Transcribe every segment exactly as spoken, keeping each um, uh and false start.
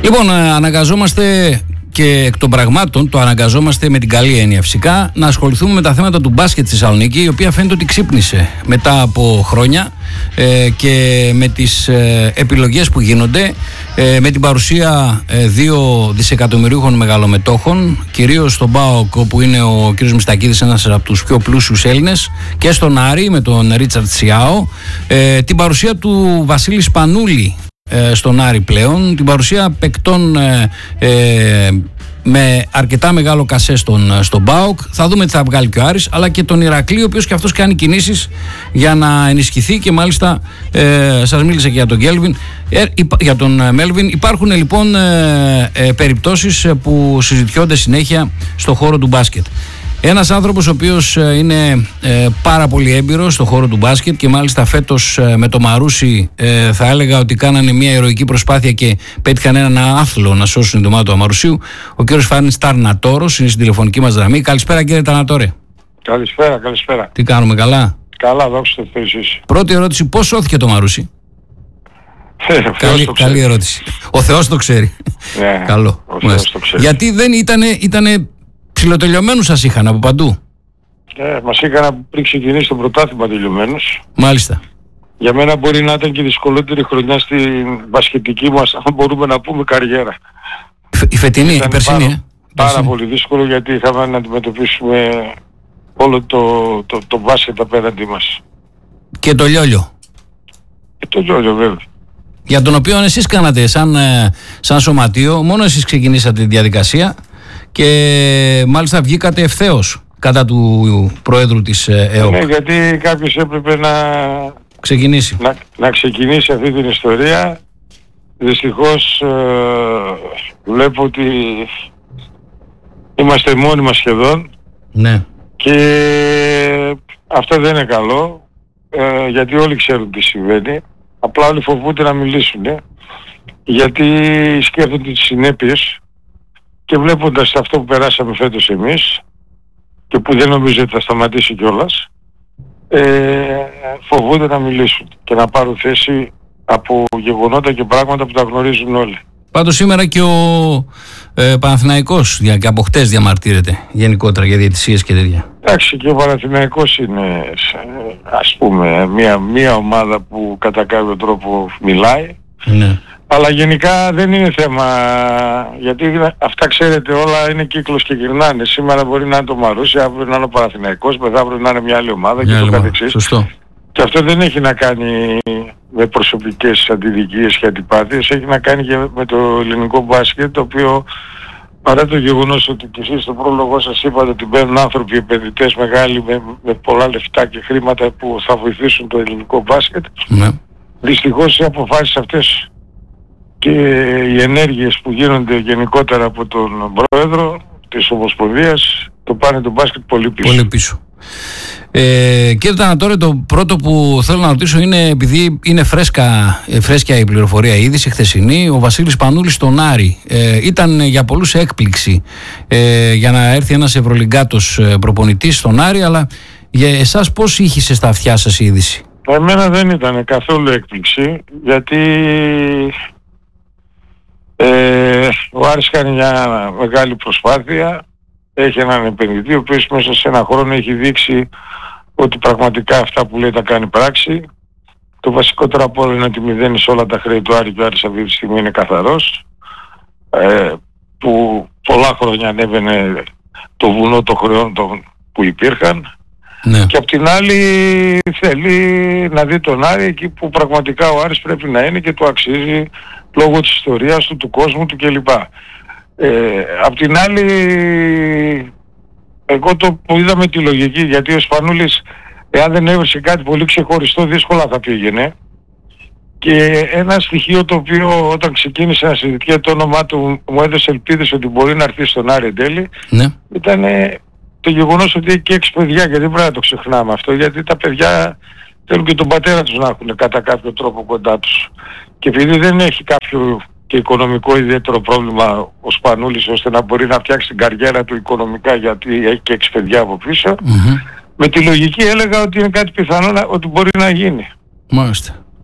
Λοιπόν, αναγκαζόμαστε και εκ των πραγμάτων, το αναγκαζόμαστε με την καλή έννοια φυσικά, να ασχοληθούμε με τα θέματα του μπάσκετ στη Θεσσαλονίκη, η οποία φαίνεται ότι ξύπνησε μετά από χρόνια ε, και με τις ε, επιλογές που γίνονται, ε, με την παρουσία ε, δύο δισεκατομμυρίουχων μεγαλομετόχων, κυρίως στον ΠΑΟΚ, όπου είναι ο κ. Μιστακίδης, ένας από τους πιο πλούσιους Έλληνες, και στον Άρη με τον Ρίτσαρτ Σιάο, ε, την παρουσία του Βασίλη Σπανούλη στον Άρη πλέον, την παρουσία παικτών ε, ε, με αρκετά μεγάλο κασέ στον, στον ΠΑΟΚ. Θα δούμε τι θα βγάλει και ο Άρης, αλλά και τον Ηρακλή, ο οποίος και αυτός κάνει κινήσεις για να ενισχυθεί, και μάλιστα ε, σας μίλησα και για τον Κέλβιν, ε, για τον Μέλβιν. Υπάρχουν λοιπόν ε, ε, περιπτώσεις που συζητιώνται συνέχεια στον χώρο του μπάσκετ. Ένας άνθρωπος ο οποίος είναι ε, πάρα πολύ έμπειρος στον χώρο του μπάσκετ, και μάλιστα φέτος ε, με το Μαρούσι ε, θα έλεγα ότι κάνανε μια ηρωική προσπάθεια και πέτυχαν έναν άθλο να σώσουν την ομάδα του Μαρουσίου. Ο κύριος Φάνης Ταρνατόρος είναι στην τηλεφωνική μας γραμμή. Καλησπέρα, κύριε Ταρνατόρε. Καλησπέρα, καλησπέρα. Τι κάνουμε, καλά? Καλά, δόξα τω Θεώ, εσείς. Πρώτη ερώτηση, πώς σώθηκε το Μαρούσι? Ε, καλή, καλή ερώτηση. Ο Θεός το ξέρει. Ναι, καλό. Ο Θεός το ξέρει. Γιατί δεν ήτανε, ήτανε ψιλοτελειωμένους σας είχαν από παντού. Ε, μας είχαν πριν ξεκινήσει το πρωτάθλημα τελειωμένους. Μάλιστα. Για μένα μπορεί να ήταν και η δυσκολότερη χρονιά στην μπασκετική μας, αν μπορούμε να πούμε, καριέρα. Η φετινή, η περσινή. Πάρα, ε? πάρα περσινή. πολύ δύσκολο, γιατί είχαμε να αντιμετωπίσουμε όλο το, το, το μπάσκετ απέναντί μας. Και το λιόλιο. Και το λιόλιο, βέβαια. Για τον οποίο εσείς κάνατε σαν, σαν σωματείο, μόνο εσείς ξεκινήσατε τη διαδικασία και μάλιστα βγήκατε ευθέως κατά του Προέδρου της ΕΟΚ. Ναι, γιατί κάποιος έπρεπε να ξεκινήσει. Να, να ξεκινήσει αυτή την ιστορία. Δυστυχώς ε, βλέπω ότι είμαστε μόνοι μας σχεδόν. Ναι. Και αυτό δεν είναι καλό, ε, γιατί όλοι ξέρουν τι συμβαίνει. Απλά όλοι φοβούνται να μιλήσουν, ε, γιατί σκέφτονται τις συνέπειες, και βλέποντας αυτό που περάσαμε φέτος εμείς, και που δεν νομίζω ότι θα σταματήσει κιόλας, ε, φοβούνται να μιλήσουν και να πάρουν θέση από γεγονότα και πράγματα που τα γνωρίζουν όλοι. Πάντως σήμερα και ο ε, Παναθηναϊκός και από χτες διαμαρτύρεται γενικότερα για διαιτησίες και τέτοια. Εντάξει, και ο Παναθηναϊκός είναι, ας πούμε, μια, μια ομάδα που κατά κάποιο τρόπο μιλάει. Ναι. Αλλά γενικά δεν είναι θέμα, γιατί αυτά ξέρετε όλα είναι κύκλος και γυρνάνε. Σήμερα μπορεί να είναι το Μαρούσι, αύριο να είναι ο Παναθηναϊκός, μεθαύριο να είναι μια άλλη ομάδα, μια και το καθεξής. Σωστό. Και αυτό δεν έχει να κάνει με προσωπικές αντιδικίες και αντιπάθειες, έχει να κάνει και με το ελληνικό μπάσκετ, το οποίο, παρά το γεγονός ότι και εσείς στο πρόλογο σας είπατε ότι μπαίνουν άνθρωποι επενδυτές μεγάλοι με, με πολλά λεφτά και χρήματα που θα βοηθήσουν το ελληνικό μπάσκετ, ναι. Δυστυχώς οι αποφάσεις αυτές και οι ενέργειες που γίνονται γενικότερα από τον πρόεδρο της Ομοσπονδίας το πάνε το μπάσκετ πολύ πίσω. Πολύ πίσω. Ε, κύριε Τανατόρε, το πρώτο που θέλω να ρωτήσω είναι, επειδή είναι φρέσκα, φρέσκια η πληροφορία, η είδηση χθεσινή, ο Βασίλης Σπανούλης στον Άρη. Ε, ήταν για πολλούς έκπληξη ε, για να έρθει ένας ευρωλιγκάτος προπονητής στον Άρη, αλλά για εσάς πώς ήχησε στα αυτιά σας η είδηση? Εμένα δεν ήταν καθόλου έκπληξη, γιατί ε, ο Άρης κάνει μια μεγάλη προσπάθεια, έχει έναν επενδυτή ο οποίος μέσα σε ένα χρόνο έχει δείξει ότι πραγματικά αυτά που λέει τα κάνει πράξη. Το βασικότερο από όλα είναι ότι μηδένει σε όλα τα χρέη του Άρη, και ο Άρης αυτή τη στιγμή είναι καθαρός, ε, που πολλά χρόνια ανέβαινε το βουνό των χρεών που υπήρχαν. Ναι. Και απ' την άλλη θέλει να δει τον Άρη εκεί που πραγματικά ο Άρης πρέπει να είναι και του αξίζει λόγω της ιστορίας του, του κόσμου του κλπ. Ε, απ' την άλλη, εγώ το που είδαμε τη λογική, γιατί ο Σπανούλης, εάν δεν έβρισε κάτι πολύ ξεχωριστό, δύσκολα θα πήγαινε. Και ένα στοιχείο το οποίο όταν ξεκίνησε να συζητιέται το όνομά του μου έδωσε ελπίδες ότι μπορεί να έρθει στον Άρη εν τέλει, ναι. Ήταν το γεγονός ότι έχει και έξι παιδιά, γιατί δεν πρέπει να το ξεχνάμε αυτό, γιατί τα παιδιά θέλουν και τον πατέρα τους να έχουν κατά κάποιο τρόπο κοντά τους. Και επειδή δεν έχει κάποιο και οικονομικό ιδιαίτερο πρόβλημα ο Σπανούλης, ώστε να μπορεί να φτιάξει την καριέρα του οικονομικά, γιατί έχει και έξι παιδιά από πίσω, Mm-hmm. με τη λογική έλεγα ότι είναι κάτι πιθανό να, ότι μπορεί να γίνει. Μάλιστα.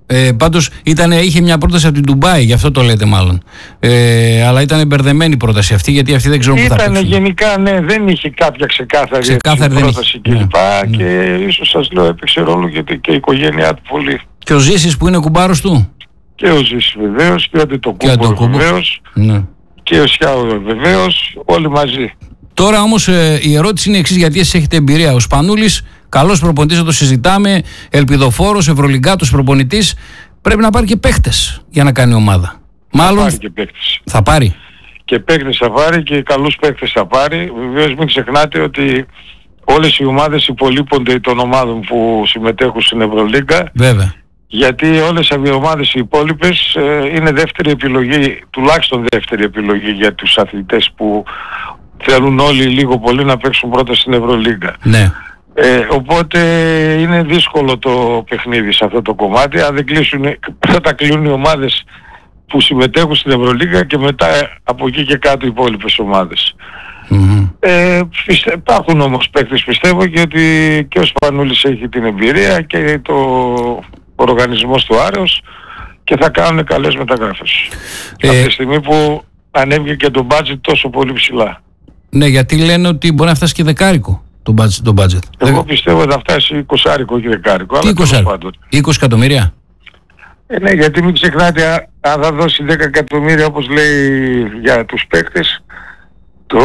Ε, πάντως ήτανε, είχε μια πρόταση από την Ντουμπάι, γι' αυτό το λέτε μάλλον. Ε, αλλά ήταν μπερδεμένη η πρόταση αυτή, γιατί αυτοί δεν ξέρουν πού θα παίξουν. Ήτανε γενικά, ναι, δεν είχε κάποια ξεκάθαρη, ξεκάθαρη πρόταση κλπ. Ναι, ναι. Και ίσως σας λέω έπαιξε ρόλο γιατί και η οικογένειά του πολύ. Και ο Ζήσης που είναι κουμπάρος του. Και ο Ζήσης βεβαίως, και ο Αντετοκούμπο βεβαίως, ναι. Και ο Σιάου βεβαίως, όλοι μαζί. Τώρα όμως ε, η ερώτηση είναι εξής, γιατί εσείς έχετε εμπειρία. Ο Σπανούλης, καλός προπονητής, θα το συζητάμε, ελπιδοφόρος, ευρωλιγκάτος προπονητής, πρέπει να πάρει και παίχτες για να κάνει ομάδα. Μάλλον θα πάρει και παίχτες. Θα πάρει. Και παίχτες θα πάρει και καλούς παίχτες θα πάρει. Βεβαίως μην ξεχνάτε ότι όλες οι ομάδες υπολείπονται των ομάδων που συμμετέχουν στην Ευρωλίγκα. Βέβαια. Γιατί όλες οι ομάδες οι υπόλοιπες ε, είναι δεύτερη επιλογή, τουλάχιστον δεύτερη επιλογή για τους αθλητές που θέλουν όλοι λίγο πολύ να παίξουν πρώτα στην Ευρωλίγκα. Ναι. Ε, οπότε είναι δύσκολο το παιχνίδι σε αυτό το κομμάτι. Αν δεν κλείσουν, πρώτα κλείνουν οι ομάδες που συμμετέχουν στην Ευρωλίγκα και μετά από εκεί και κάτω οι υπόλοιπες ομάδες. Mm-hmm. Ε, πιστε, υπάρχουν όμως παίκτες, πιστεύω, γιατί και ο Σπανούλης έχει την εμπειρία και το ο οργανισμός του Άρεος και θα κάνουν καλές μεταγράφες. Ε, από τη στιγμή που ανέβηκε και το budget τόσο πολύ ψηλά. Ναι, γιατί λένε ότι μπορεί να φτάσει και δεκάρικο το budget. Το budget. Εγώ πιστεύω ότι θα φτάσει εικοσάρικο και δεκάρικο. Τι εικοσάρικο, είκοσι εκατομμύρια. Ε, ναι, γιατί μην ξεχνάτε, αν θα δώσει δέκα εκατομμύρια όπως λέει για τους παίκτες, το...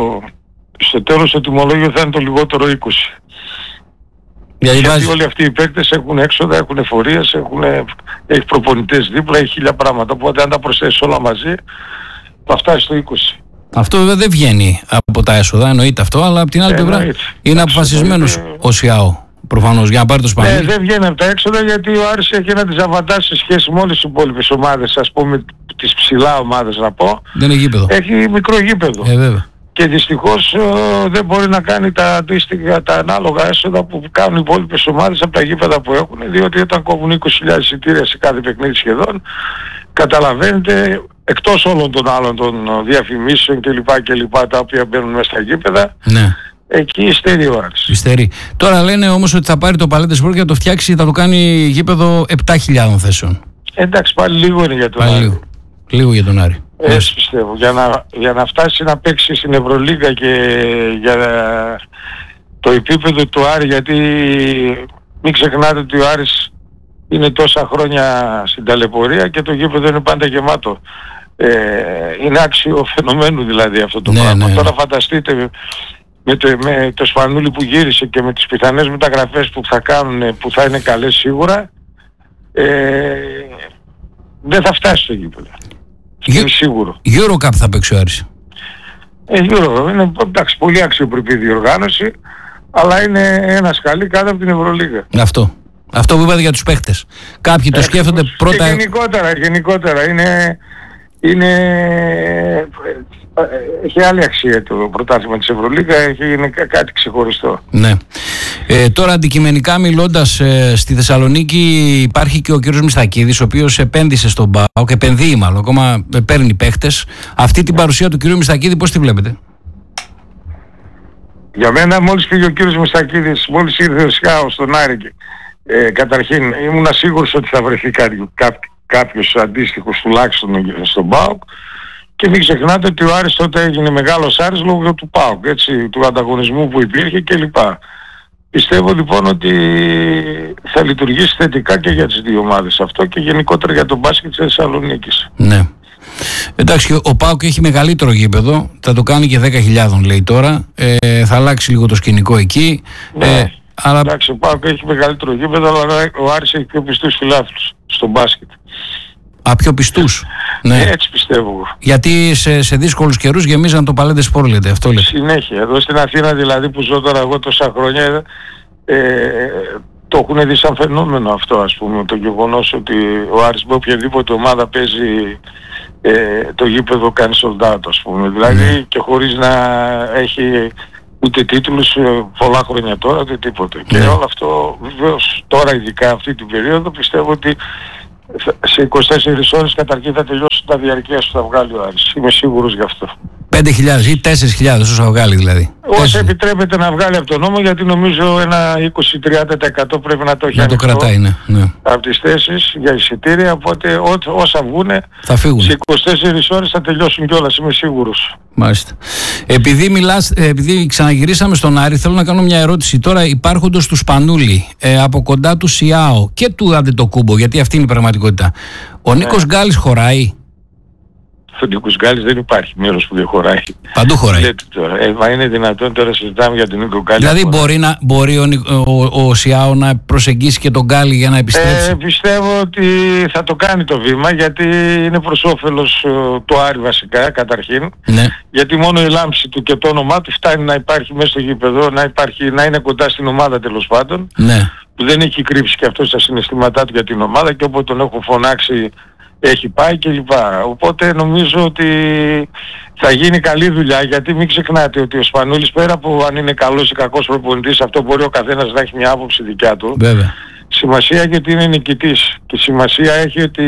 στο τέλος το τιμολόγιο θα είναι το λιγότερο είκοσι. Γιατί βάζει... όλοι αυτοί οι παίκτες έχουν έξοδα, έχουν εφορίες, έχουν έχει προπονητές δίπλα, έχει χίλια πράγματα. Οπότε αν τα προσθέσεις όλα μαζί θα φτάσει στο είκοσι. Αυτό βέβαια δεν βγαίνει από τα έσοδα, εννοείται αυτό, αλλά από την άλλη πλευρά είναι αποφασισμένος είναι... ο Σιάου προφανώς για να πάρει το Σπανούλη. Ναι, δεν βγαίνει από τα έξοδα γιατί ο Άρης έχει ένα διζαβαντάζ σε σχέση με όλες τις υπόλοιπες ομάδες, ας πούμε τις ψηλά ομάδες να πω. Δεν είναι γήπεδο. Έχει μικρό γήπεδο. Ε, βέβαια. Και δυστυχώς ε, δεν μπορεί να κάνει τα αντίστοιχα, τα ανάλογα έσοδα που κάνουν οι υπόλοιπες ομάδες από τα γήπεδα που έχουν, διότι όταν κόβουν είκοσι χιλιάδες εισιτήρια σε κάθε παιχνίδι σχεδόν, καταλαβαίνετε, εκτός όλων των άλλων των διαφημίσεων κλπ. κλπ. Τα οποία μπαίνουν μέσα στα γήπεδα, ναι. Εκεί υστερεί ο Άρης. Υστερεί. Τώρα λένε όμως ότι θα πάρει το Παλέντε Σπορ και θα το φτιάξει, θα το κάνει γήπεδο επτά χιλιάδες θέσεων. Εντάξει, πάλι λίγο είναι για τον πάλι Άρη. Λίγο. λίγο για τον Άρη. Έτσι πιστεύω. Για να, για να φτάσει να παίξει στην Ευρωλίγκα και για το επίπεδο του Άρη, γιατί μην ξεχνάτε ότι ο Άρης είναι τόσα χρόνια στην ταλαιπωρία και το γήπεδο είναι πάντα γεμάτο. Ε, είναι άξιο φαινομένου δηλαδή αυτό το ναι, πράγμα. Ναι. Τώρα φανταστείτε με το, με το Σπανούλη που γύρισε και με τις πιθανές μεταγραφές που θα κάνουν, που θα είναι καλές σίγουρα, ε, δεν θα φτάσει στο γήπεδο. Είναι σίγουρο. Eurocup θα παίξει ο Άρης. Ε, Euro, είναι εντάξει, πολύ αξιοπρεπή διοργάνωση, αλλά είναι ένα σκαλί κάτω από την Ευρωλίγα. Αυτό. Αυτό που είπατε για τους παίχτες. Κάποιοι το σκέφτονται και πρώτα... Και γενικότερα, γενικότερα είναι... είναι έχει άλλη αξία το πρωτάθλημα της Ευρωλίγα, έχει, είναι κάτι ξεχωριστό. Ναι. Ε, τώρα αντικειμενικά μιλώντας, ε, στη Θεσσαλονίκη υπάρχει και ο κύριος Μιστακίδης, ο οποίος επένδυσε στον ΠΑΟΚ, επενδύει μάλλον, ακόμα παίρνει παίχτες. Αυτή την παρουσία του κύριου Μιστακίδη πώς τη βλέπετε? Για μένα μόλις πήγε ο κύριος Μιστακίδης, μόλις ήρθε ο Σιάου στον Άρη, ε, καταρχήν ήμουν σίγουρος ότι θα βρεθεί κάποιο, κάποιο, κάποιος αντίστοιχος τουλάχιστον στον ΠΑΟΚ. Και μην ξεχνάτε ότι ο Άρης τότε έγινε μεγάλος Άρης λόγω του ΠΑΟΚ, έτσι, του ανταγωνισμού που υπήρχε κλπ. Πιστεύω λοιπόν ότι θα λειτουργήσει θετικά και για τις δύο ομάδες αυτό και γενικότερα για τον μπάσκετ της Θεσσαλονίκης. Ναι. Εντάξει, ο ΠΑΟΚ έχει μεγαλύτερο γήπεδο, θα το κάνει και δέκα χιλιάδες λέει τώρα, ε, θα αλλάξει λίγο το σκηνικό εκεί. Ναι. Ε, αλλά... Εντάξει, ο ΠΑΟΚ έχει μεγαλύτερο γήπεδο, αλλά ο Άρης έχει πιο πιστούς φιλάθλους στο μπάσκετ. Α, πιο πιστούς. Ναι. Έτσι πιστεύω. Γιατί σε, σε δύσκολους καιρούς γεμίζαν το Παλέντε Σπορ, λέτε, αυτό λέτε. Συνέχεια. Εδώ στην Αθήνα δηλαδή που ζω τώρα εγώ τόσα χρόνια, ε, το έχουν δει σαν φαινόμενο αυτό, ας πούμε, το γεγονός ότι ο Άρης με οποιαδήποτε ομάδα παίζει, ε, το γήπεδο κάνει sold out, ας πούμε. Δηλαδή ναι. Και χωρίς να έχει ούτε τίτλους πολλά χρόνια τώρα, ούτε τίποτε. Ναι. Και όλο αυτό βεβαίως τώρα ειδικά αυτή την περίοδο πιστεύω ότι σε είκοσι τέσσερις ώρες καταρχήν θα τελειώσει τα διαρκείας που θα βγάλει ο Άρης. Είμαι σίγουρος γι' αυτό. πέντε χιλιάδες ή τέσσερις χιλιάδες όσα βγάλει δηλαδή. Όσο επιτρέπεται να βγάλει από τον νόμο, γιατί νομίζω ένα είκοσι με τριάντα τοις εκατό πρέπει να το έχει να το κρατάει, ναι, ναι. από τις θέσεις για εισιτήρια, οπότε ό, όσα βγούνε θα φύγουν. Σε είκοσι τέσσερις ώρες θα τελειώσουν κιόλας, είμαι σίγουρος. Μάλιστα. Επειδή, μιλάς, επειδή ξαναγυρίσαμε στον Άρη, θέλω να κάνω μια ερώτηση. Τώρα υπάρχοντος του Σπανούλη, ε, από κοντά του Σιάο και του Αντετοκούμπο, γιατί αυτή είναι η πραγματικότητα. Ο ναι. Νίκος Γκάλης χωράει? Ο Νίκος Γκάλης δεν υπάρχει μέρος που δεν χωράει. Παντού χωράει. Ε, μα είναι δυνατόν τώρα συζητάμε για τον Νίκο Γκάλη. Δηλαδή μπορεί, να, μπορεί ο, ο, ο Σιάο να προσεγγίσει και τον Γκάλη για να επιστρέψει? Ε, πιστεύω ότι θα το κάνει το βήμα, γιατί είναι προς όφελος του Άρη βασικά καταρχήν. Ναι. Γιατί μόνο η λάμψη του και το όνομά του φτάνει να υπάρχει μέσα στο γήπεδο, να, υπάρχει, να είναι κοντά στην ομάδα τέλος πάντων. Ναι. Που δεν έχει κρύψει και αυτό στα συναισθήματά του για την ομάδα και όποτε τον έχουν φωνάξει έχει πάει κλπ. Οπότε νομίζω ότι θα γίνει καλή δουλειά, γιατί μην ξεχνάτε ότι ο Σπανούλης, πέρα από αν είναι καλός ή κακός προπονητής, αυτό μπορεί ο καθένας να έχει μια άποψη δικιά του. Βέβαια. Σημασία έχει ότι είναι νικητής και σημασία έχει ότι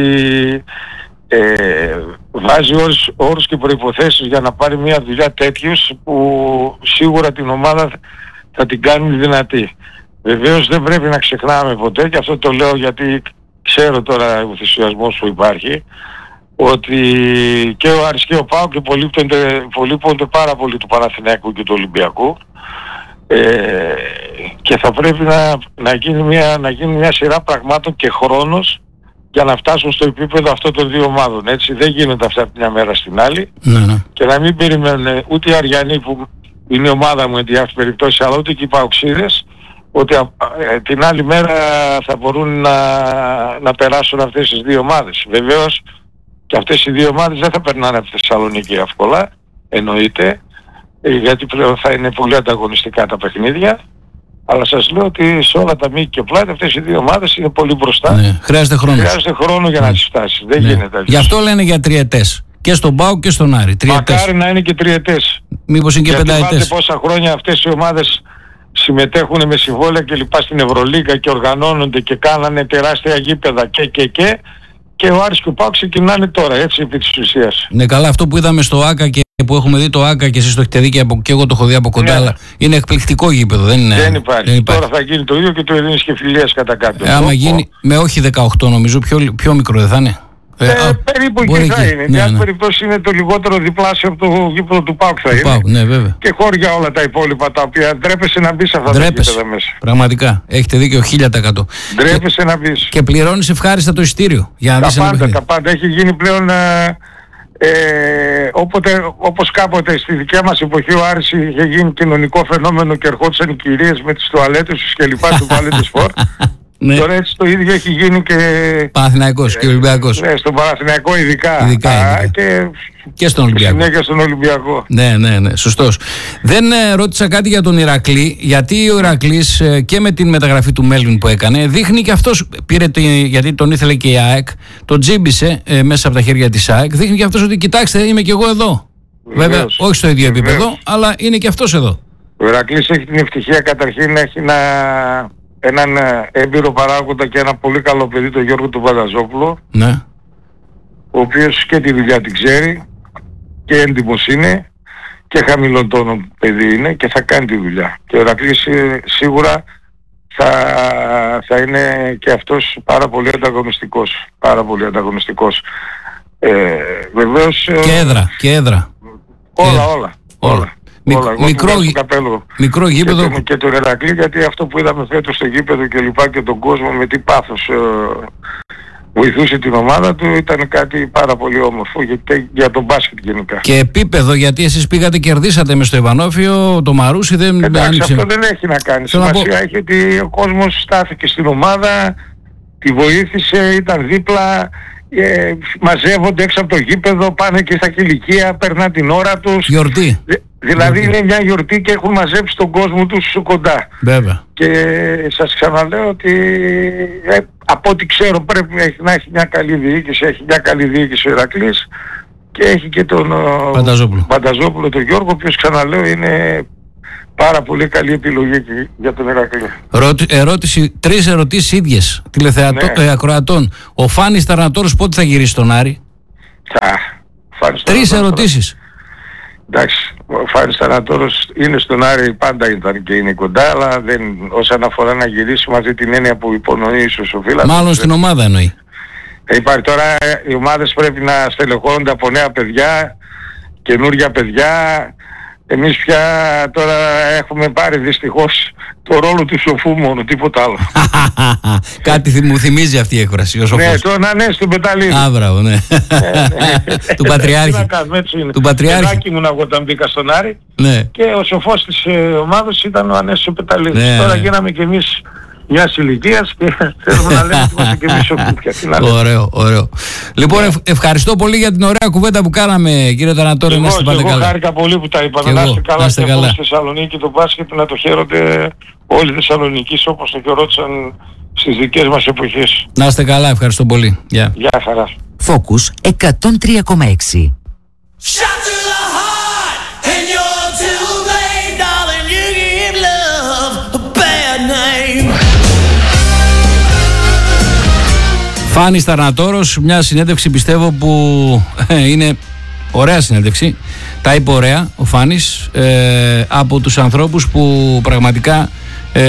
ε, βάζει όρους, όρους και προϋποθέσεις για να πάρει μια δουλειά τέτοιους που σίγουρα την ομάδα θα την κάνει δυνατή. Βεβαίως δεν πρέπει να ξεχνάμε ποτέ, και αυτό το λέω γιατί ξέρω τώρα ο ενθουσιασμός που υπάρχει, ότι και ο Άρης και ο ΠΑΟΚ υπολείπονται πάρα πολύ του Παναθηναϊκού και του Ολυμπιακού, ε, και θα πρέπει να, να, γίνει μια, να γίνει μια σειρά πραγμάτων και χρόνος για να φτάσουν στο επίπεδο αυτών των δύο ομάδων. Έτσι δεν γίνονται αυτά από μια μέρα στην άλλη. Ναι, ναι. Και να μην περιμένουν ούτε οι Αριανοί, που είναι η ομάδα μου εν τη αυτή περιπτώσει, αλλά ούτε και οι Παοξίδες, ότι α, ε, την άλλη μέρα θα μπορούν να, να περάσουν αυτές τις δύο ομάδες. Βεβαίως και αυτές οι δύο ομάδες δεν θα περνάνε από τη Θεσσαλονίκη εύκολα, εννοείται, ε, γιατί πλέον θα είναι πολύ ανταγωνιστικά τα παιχνίδια. Αλλά σας λέω ότι σε όλα τα μήκη και πλάτη αυτές οι δύο ομάδες είναι πολύ μπροστά. Ναι, χρειάζεται χρόνο. Χρειάζεται χρόνο για ναι. να τις φτάσει. Δεν ναι. γίνεται αλλιώς. Γι' αυτό λένε για τριετές. Και στον ΠΑΟΚ και στον Άρη. Τριετές. Μακάρι να είναι και τριετές. Μήπως είναι και γιατί πενταετές. Γιατί πόσα χρόνια αυτές οι ομάδες συμμετέχουν με συμβόλαια και λοιπά στην Ευρωλίγκα και οργανώνονται και κάνανε τεράστια γήπεδα και και και και ο Άρης και ο ΠΑΟΚ ξεκινάνε τώρα, έτσι, επί της ουσίας. Ναι, καλά, αυτό που είδαμε στο ΆΚΑ και που έχουμε δει το ΆΚΑ και εσείς το έχετε δει και, από, και εγώ το έχω δει από κοντά, ναι. αλλά είναι εκπληκτικό γήπεδο, δεν είναι? Δεν υπάρχει. Δεν υπάρχει. Τώρα θα γίνει το ίδιο και το Ειρήνης και Φιλίας κατά κάποιο. Ε, άμα γίνει με όχι δεκαοκτώ νομίζω, πιο, πιο μικρό δεν θα είναι? Ε, ε, α, περίπου εκεί θα είναι. Ναι, μια ναι. περιπτώσει είναι το λιγότερο διπλάσιο από το γήπεδο του ΠΑΟΚ θα του είναι. ΠΑΟΚ, ναι, βέβαια. Και χώρια όλα τα υπόλοιπα τα οποία ντρέπεσαι να μπεις αυτά ντρέπεσαι, τα γήπεδα μέσα. Πραγματικά. Έχετε δίκιο χίλια τοις εκατό. Ντρέπεσαι και, να μπεις. Και πληρώνεις ευχάριστα το εισιτήριο για να τα δεις πάντα, ένα παιχνίδι. Τα πάντα. Έχει γίνει πλέον ε, ε, όποτε, όπως κάποτε στη δικιά μας εποχή ο Άρης είχε γίνει κοινωνικό φαινόμενο και ερχόντουσαν οι κυρίες με τις τουαλέτες τους και λοιπά του Toilet Sport. Ναι. Τώρα έτσι το ίδιο έχει γίνει και Παναθηναϊκός και Ολυμπιακός. Ναι, στον Παναθηναϊκό ειδικά, ειδικά, α, ειδικά. Και, και στον Ολυμπιακό. Συνέχεια στον Ολυμπιακό. Ναι, ναι, ναι, σωστός. Δεν ε, ρώτησα κάτι για τον Ηρακλή, γιατί ο Ηρακλής ε, και με την μεταγραφή του Μέλβιν που έκανε δείχνει και αυτός, πήρε το, γιατί τον ήθελε και η ΑΕΚ, τον τζίμπησε ε, μέσα από τα χέρια της ΑΕΚ, δείχνει και αυτός ότι κοιτάξτε, είμαι και εγώ εδώ. Βεβαίως. Βέβαια, όχι στο ίδιο Βεβαίως. επίπεδο, αλλά είναι και αυτός εδώ. Ο Ηρακλής έχει την ευτυχία καταρχήν να έχει να... έναν έμπειρο παράγοντα και ένα πολύ καλό παιδί, τον Γιώργο του Πανταζόπουλο, ναι. ο οποίος και τη δουλειά την ξέρει και έντιμος είναι και χαμηλών τόνων παιδί είναι και θα κάνει τη δουλειά. Και ο Ηρακλής σίγουρα θα, θα είναι και αυτός πάρα πολύ ανταγωνιστικός. Πάρα πολύ ανταγωνιστικός. Ε, βεβαίως... Και έδρα, και έδρα. Όλα, και... όλα, όλα. όλα. Μικ, όλα. Μικρό, γ... καπέλο μικρό γήπεδο. Και, και τον Ηρακλή, γιατί αυτό που είδαμε φέτος στο γήπεδο και λοιπά και τον κόσμο με τι πάθος ε, βοηθούσε την ομάδα του, ήταν κάτι πάρα πολύ όμορφο για, και για τον μπάσκετ γενικά. Και επίπεδο, γιατί εσείς πήγατε κερδίσατε μες στο Ιβανόφιο, το Μαρούσι δεν Εντάξει, άνοιξε. Αυτό δεν έχει να κάνει. Θέλω Σημασία να πω... έχει ότι ο κόσμος στάθηκε στην ομάδα, τη βοήθησε, ήταν δίπλα. Ε, μαζεύονται έξω από το γήπεδο, πάνε και στα κηλικία, περνά την ώρα τους. Γιορτή. Δηλαδή γιορτή. Είναι μια γιορτή και έχουν μαζέψει τον κόσμο τους κοντά. Βέβαια. Και σας ξαναλέω ότι ε, από ό,τι ξέρω πρέπει να έχει μια καλή διοίκηση, έχει μια καλή διοίκηση ο Ηρακλής και έχει και τον Πανταζόπουλο, Πανταζόπουλο τον Γιώργο, ο οποίος ξαναλέω είναι πάρα πολύ καλή επιλογή για τον Ηρακλή. Ρώτη, ερώτηση, τρεις ερωτήσεις ίδιες τηλεθεατών, ναι. ε, ακροατών. Ο Φάνης Ταρνατόρος πότε θα γυρίσει στον Άρη? Θα. Τρεις ερωτήσεις. Εντάξει, ο Φάνης Θανατόρος είναι στον Άρη, πάντα ήταν και είναι κοντά, αλλά δεν, όσον αφορά να γυρίσει μαζί την έννοια που υπονοεί ίσως ο Φίλας. Μάλλον στην ομάδα εννοεί. Ε, υπάρχει τώρα, οι ομάδες πρέπει να στελεχώνονται από νέα παιδιά, καινούργια παιδιά. Εμείς πια τώρα έχουμε πάρει δυστυχώς το ρόλο του σοφού μόνο, τίποτα άλλο. Κάτι μου θυμίζει αυτή η έκφραση, ο σοφός. Ναι, το να ναι, στον Πεταλίδη. Α, μπράβο, ναι. Του Πατριάρχη. Τι να κάνουμε, έτσι είναι. Του Πατριάρχη. Παιδάκι ήμουν εγώ όταν μπήκα στον Άρη, ναι. Και ο σοφός της ε, ομάδας ήταν ο Ανέσης ο Πεταλίδης. Ναι. Τώρα γίναμε κι εμείς μιας ηλικίας και θέλουμε να λέμε ότι είμαστε και εμείς σοφούτια. Ωραίο, ωραίο. Λοιπόν, ευ, ευχαριστώ πολύ για την ωραία κουβέντα που κάναμε, κύριε Θανατόρη. Εγώ, να είστε πάντα εγώ καλά. χάρηκα πολύ που τα είπαμε. Και να εγώ, είστε καλά να είστε και καλά. από στη Θεσσαλονίκη το μπάσκετ να το χαίρονται όλοι οι Θεσσαλονικείς όπως το χαιρόντουσαν στις δικές μας εποχές. Να είστε καλά, ευχαριστώ πολύ. Γεια. Γεια χαρά. Focus εκατόν τρία κόμμα έξι. Φάνης Θανατόρος, μια συνέντευξη πιστεύω που ε, είναι ωραία συνέντευξη. Τα είπε ωραία ο Φάνης, ε, από τους ανθρώπους που πραγματικά ε,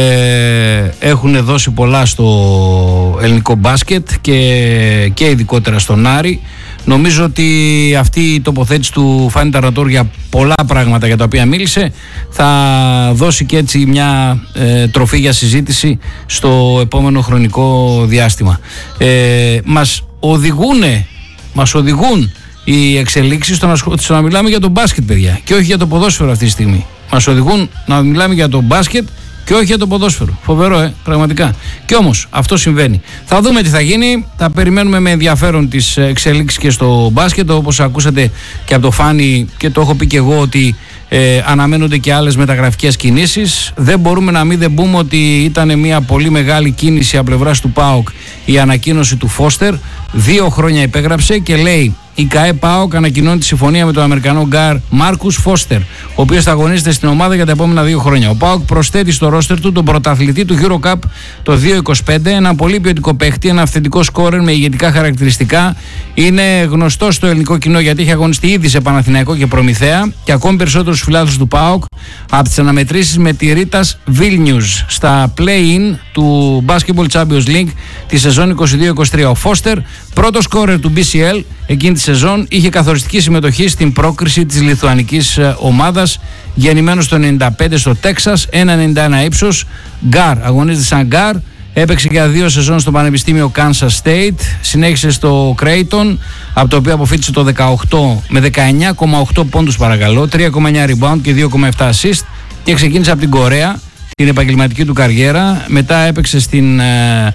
έχουν δώσει πολλά στο ελληνικό μπάσκετ και, και ειδικότερα στον Άρη. Νομίζω ότι αυτή η τοποθέτηση του Φάνη Θανατόρου για πολλά πράγματα για τα οποία μίλησε θα δώσει και έτσι μια ε, τροφή για συζήτηση στο επόμενο χρονικό διάστημα. Ε, μας οδηγούνε, μας οδηγούν οι εξελίξεις στο να, στο να μιλάμε για τον μπάσκετ, παιδιά, και όχι για το ποδόσφαιρο αυτή τη στιγμή. Μας οδηγούν να μιλάμε για τον μπάσκετ και όχι για το ποδόσφαιρο. Φοβερό, ε, πραγματικά. Και όμως αυτό συμβαίνει. Θα δούμε τι θα γίνει. Θα περιμένουμε με ενδιαφέρον τις εξελίξεις και στο μπάσκετ. Όπως ακούσατε και από το Φάνη και το έχω πει και εγώ, ότι ε, αναμένονται και άλλες μεταγραφικές κινήσεις. Δεν μπορούμε να μην δεν πούμε ότι ήταν μια πολύ μεγάλη κίνηση από πλευράς του ΠΑΟΚ η ανακοίνωση του Φώστερ. Δύο χρόνια υπέγραψε και λέει: η ΚΑΕ ΠΑΟΚ ανακοινώνει τη συμφωνία με τον Αμερικανό γκάρ Μάρκους Φώστερ, ο οποίος θα αγωνίζεται στην ομάδα για τα επόμενα δύο χρόνια. Ο ΠΑΟΚ προσθέτει στο ρόστερ του τον πρωταθλητή του EuroCup το δύο είκοσι πέντε, ένα πολύ ποιοτικό παίχτη, ένα αυθεντικό σκόρερ με ηγετικά χαρακτηριστικά. Είναι γνωστό στο ελληνικό κοινό γιατί έχει αγωνιστεί ήδη σε Παναθηναϊκό και Προμηθέα, και ακόμη περισσότερους φιλάθλους του ΠΑΟΚ από τις αναμετρήσεις με τη Ρίτας Βίλνιους στα play-in του Basketball Champions League τη σεζόν είκοσι δύο είκοσι τρία. Ο Φώστερ, πρώτο σκόρερ του μπι σι ελ εκείνη τη σεζόν, είχε καθοριστική συμμετοχή στην πρόκριση της λιθουανικής ομάδας, γεννημένος το ενενήντα πέντε στο Τέξας, ένα ενενήντα ένα ύψος, γκάρ, αγωνίζεται σαν γκάρ, έπαιξε για δύο σεζόν στο Πανεπιστήμιο Kansas State, συνέχισε στο Creighton, από το οποίο αποφύτησε το δεκαοκτώ με δεκαεννιά κόμμα οκτώ πόντους, παρακαλώ, τρία κόμμα εννιά rebound και δύο κόμμα επτά assist, και ξεκίνησε από την Κορέα την επαγγελματική του καριέρα. Μετά έπαιξε στην ε,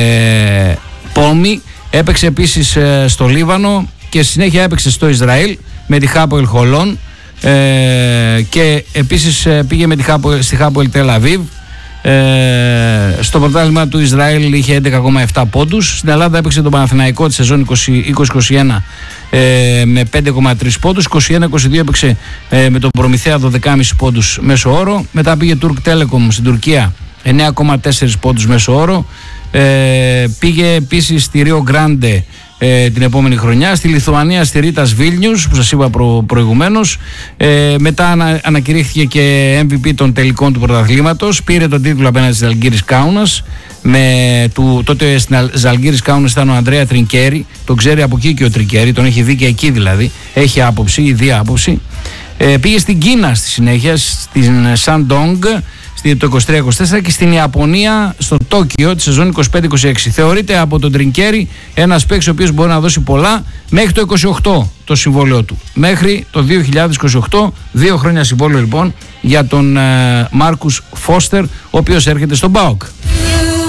ε, Πόμη, έπαιξε επίσης ε, στο Λίβανο και συνέχεια έπαιξε στο Ισραήλ με τη Χάποελ Χολόν, ε, και επίσης ε, πήγε με τη Χάποελ, στη Χάποελ Τελ Αβίβ. Ε, στο πρωτάθλημα του Ισραήλ είχε έντεκα κόμμα επτά πόντους. Στην Ελλάδα έπαιξε τον Παναθηναϊκό τη σεζόν είκοσι είκοσι ένα ε, με πέντε κόμμα τρία πόντους. είκοσι ένα είκοσι δύο έπαιξε ε, με τον Προμηθέα δώδεκα κόμμα πέντε πόντους μέσο όρο. Μετά πήγε Turk Telecom στην Τουρκία, εννέα κόμμα τέσσερα πόντους μέσο όρο. Ε, πήγε επίσης στη Rio Grande ε, την επόμενη χρονιά, στη Λιθουανία στη Ρίτας Βίλνιους που σας είπα προ, προηγουμένως. ε, μετά ανα, ανακηρύχθηκε και εμ βι πι των τελικών του πρωταθλήματος, πήρε τον τίτλο απέναντι στη Ζαλγκίρις Κάουνας. Με του, τότε στην Ζαλγκίρις Κάουνας ήταν ο Ανδρέα Τρινκέρι, τον ξέρει από εκεί και ο Τρινκέρι, τον έχει δει και εκεί, δηλαδή έχει άποψη, ιδία άποψη. ε, πήγε στην Κίνα στη συνέχεια, στην Σαντόγκ το είκοσι τρία είκοσι τέσσερα, και στην Ιαπωνία στο Τόκιο τη σεζόν είκοσι πέντε είκοσι έξι. Θεωρείται από τον Τρινκέρι ένας παίκτης ο οποίος μπορεί να δώσει πολλά μέχρι το είκοσι οκτώ το συμβόλαιο του. Μέχρι το δύο χιλιάδες είκοσι οκτώ, δύο χρόνια συμβόλαιο λοιπόν για τον ε, Μάρκους Φώστερ, ο οποίος έρχεται στον ΠΑΟΚ.